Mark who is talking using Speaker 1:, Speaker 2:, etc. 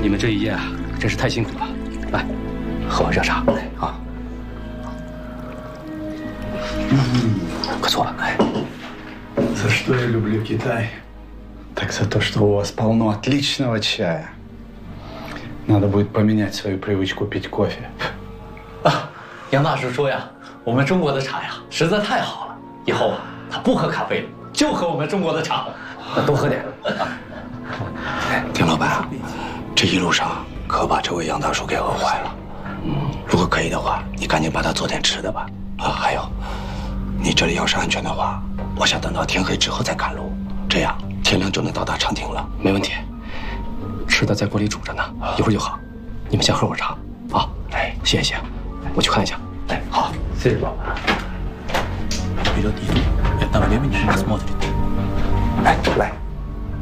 Speaker 1: 们这一夜啊，真是太辛苦了。来，喝碗热茶。啊。快坐吧。哎。
Speaker 2: За что я люблю Китай? Так за то, что у вас полно отличного чая. Надо будет поменять свою привычку пить кофе.
Speaker 3: 啊，杨大师说呀，我们中国的茶呀实在太好了，以后啊他不喝咖啡了，就喝我们中国的茶。
Speaker 1: 那多喝点。
Speaker 4: 丁老板，这一路上可把这位杨大叔给饿坏了。如果可以的话，你赶紧把他做点吃的吧。啊，还有，你这里要是安全的话，我想等到天黑之后再赶路，这样天亮就能到达长亭了。
Speaker 1: 没问题，吃的在锅里煮着呢，一会儿就好。你们先喝会儿茶啊。哎，歇一歇，我去看一下。哎，好，谢谢老板。
Speaker 4: 哎，来。